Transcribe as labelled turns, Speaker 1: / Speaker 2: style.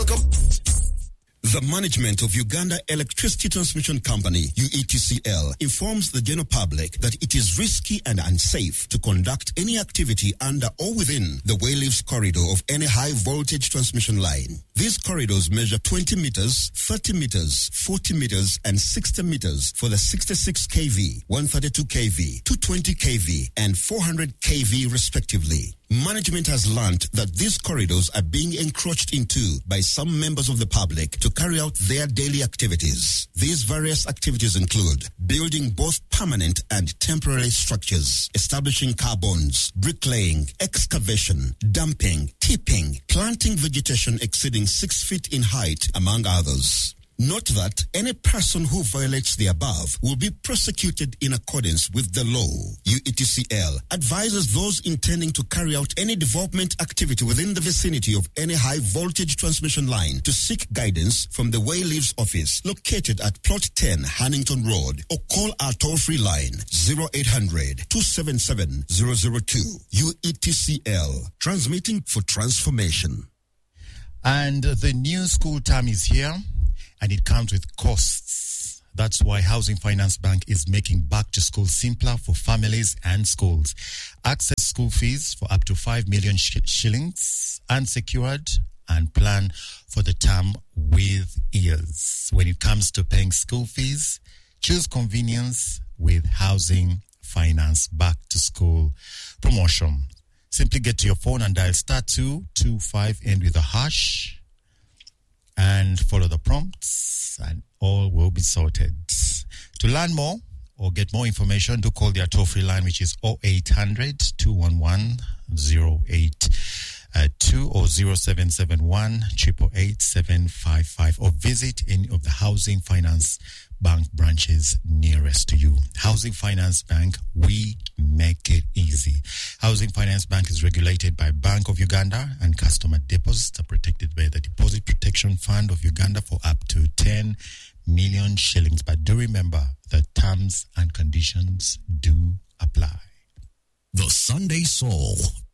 Speaker 1: welcome.
Speaker 2: The management of Uganda Electricity Transmission Company, UETCL, informs the general public that it is risky and unsafe to conduct any activity under or within the Wayleaves corridor of any high-voltage transmission line. These corridors measure 20 meters, 30 meters, 40 meters, and 60 meters for the 66 kV, 132 kV, 220 kV, and 400 kV respectively. Management has learned that these corridors are being encroached into by some members of the public to carry out their daily activities. These various activities include building both permanent and temporary structures, establishing car bonds, bricklaying, excavation, dumping, tipping, planting vegetation exceeding 6 feet in height, among others. Note that any person who violates the above will be prosecuted in accordance with the law. UETCL advises those intending to carry out any development activity within the vicinity of any high-voltage transmission line to seek guidance from the Wayleaves office located at Plot 10, Hannington Road, or call our toll-free line 0800-277-002. UETCL, transmitting for transformation.
Speaker 3: And the new school term is here. And it comes with costs. That's why Housing Finance Bank is making back to school simpler for families and schools. Access school fees for up to 5 million shillings, unsecured, and plan for the term with ease. When it comes to paying school fees, choose convenience with Housing Finance Back to School promotion. Simply get to your phone and dial *225 end with a hash. And follow the prompts and all will be sorted. To learn more or get more information, do call their toll-free line, which is 0800-211-082 or 0771-888-755, or visit any of the Housing Finance Bank branches nearest to you. Housing Finance Bank, we make it easy. Housing Finance Bank is regulated by Bank of Uganda, and customer deposits are protected by the Deposit Protection Fund of Uganda for up to 10 million shillings. But do remember, the terms and conditions do apply.
Speaker 4: The Sunday Soul